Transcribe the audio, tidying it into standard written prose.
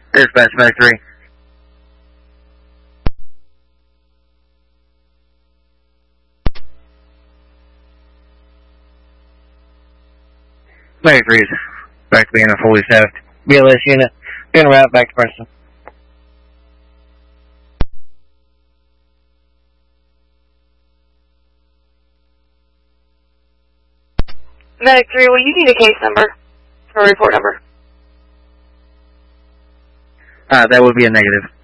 Dispatch, Medic 3. Medic 3 is back to being a fully staffed BLS unit. Being route back to Preston. Medic 3, will you need a case number or report number? That would be a negative.